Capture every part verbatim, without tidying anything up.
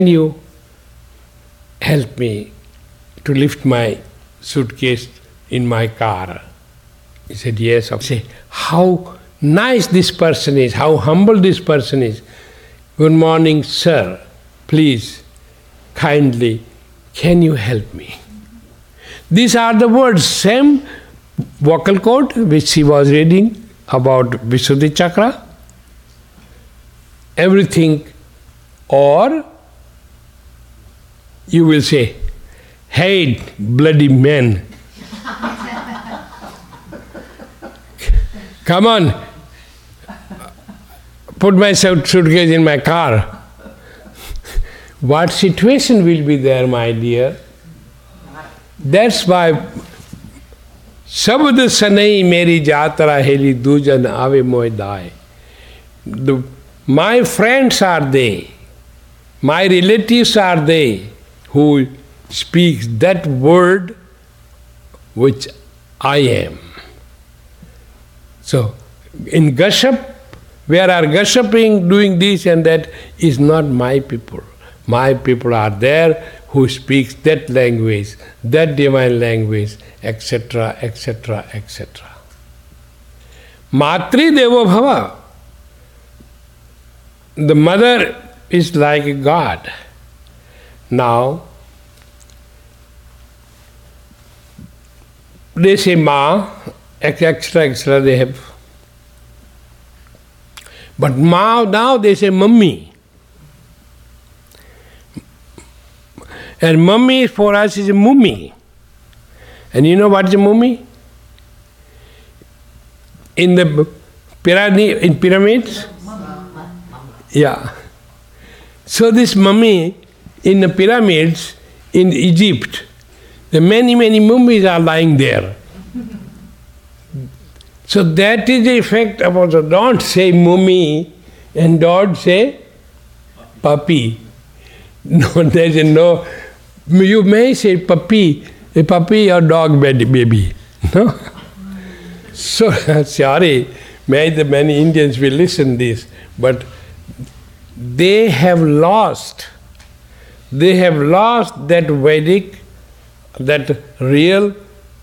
you help me to lift my suitcase in my car? He said, yes. I say, how nice this person is, how humble this person is. Good morning, sir. Please, kindly, can you help me? These are the words, same vocal cord which she was reading about Visuddhi Chakra. Everything, or you will say, hey, bloody man. Come on, put my suitcase in my car. What situation will be there, my dear? That's why Sabd sanai meri jatra heli dujan ave moy dai. My friends are they, my relatives are they who speak that word which I am. So, in Gashap, where are gossiping, doing this and that, is not my people. My people are there who speaks that language, that divine language, et cetera, et cetera, et cetera. Matri Devo Bhava. The mother is like a god. Now, they say Ma, extra, extra they have. But Ma, now they say Mummy. And Mummy for us is a mummy. And you know what is a mummy? In the pyramid, in pyramids? Yeah. So this mummy in the pyramids in Egypt, the many, many mummies are lying there. So that is the effect of also. Don't say mummy and don't say puppy. No, there is no. You may say puppy, a puppy or dog baby. No? So, sorry, may the many Indians will listen this, but they have lost, they have lost that Vedic, that real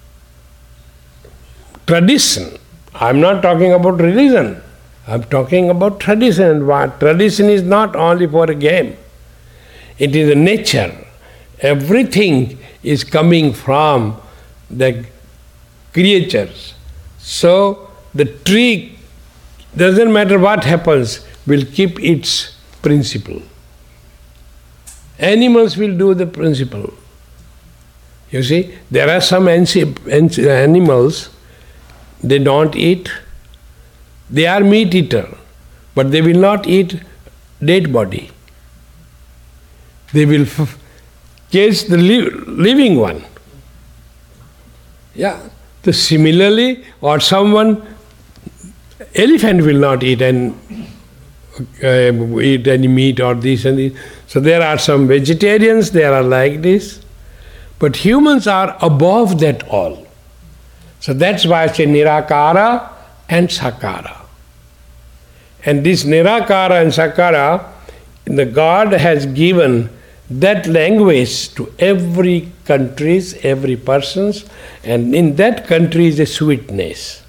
tradition. I'm not talking about religion, I'm talking about tradition. What? Tradition is not only for a game, it is a nature. Everything is coming from the creatures. So the tree, doesn't matter what happens, will keep its principle. Animals will do the principle. You see, there are some animals, they don't eat, they are meat eater, but they will not eat dead body. They will f- catch the li- living one. Yeah. So similarly, or someone, elephant will not eat and uh, eat any meat or this and this. So there are some vegetarians, they are like this. But humans are above that all. So that's why I say Nirakara and Sakara. And this Nirakara and Sakara, the God has given that language to every countries, every persons, and in that country is a sweetness.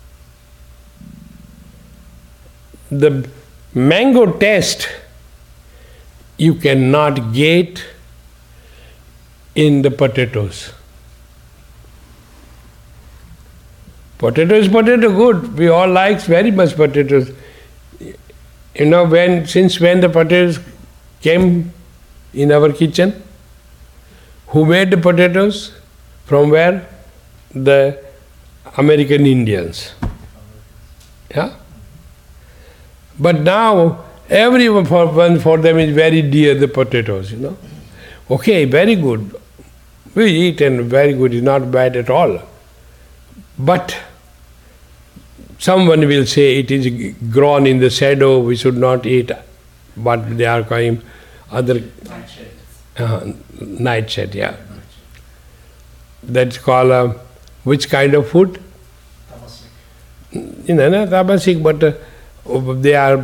The mango taste you cannot get in the potatoes. Potato is potato, good. We all like very much potatoes. You know, when since when the potatoes came in our kitchen? Who made the potatoes? From where? The American Indians. Yeah? But now, everyone for, one for them is very dear, the potatoes, you know. Okay, very good. We eat and very good, it's not bad at all. But someone will say it is grown in the shadow, we should not eat what they are calling other nightshade. Uh, nightshade, yeah. That's called uh, which kind of food? Tamasic. You know, not tamasic, but uh, they are